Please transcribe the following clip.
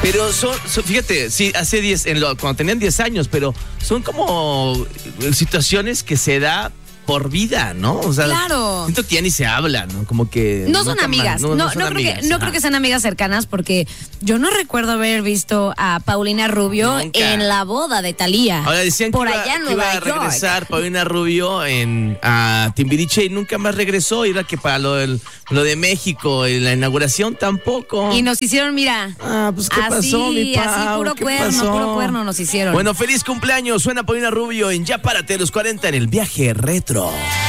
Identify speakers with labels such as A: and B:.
A: Pero fíjate, sí, cuando tenían 10 años, pero son como situaciones que se da por vida, ¿no? O sea,
B: claro.
A: Siento que ya ni se hablan, ¿no? Como que...
B: No son amigas. No creo que sean amigas cercanas, porque yo no recuerdo haber visto a Paulina Rubio en la boda de Thalía.
A: Ahora decían
B: por
A: que
B: allá en
A: iba
B: Nueva
A: a
B: York.
A: regresar Paulina Rubio a Timbiriche y nunca más regresó. Y era que para lo de México y la inauguración tampoco.
B: Y nos hicieron, mira.
A: Pues ¿qué pasó, mi Pau?
B: Así, puro cuerno nos hicieron.
A: Bueno, feliz cumpleaños. Suena Paulina Rubio en Ya Párate los 40 en el Viaje Retro.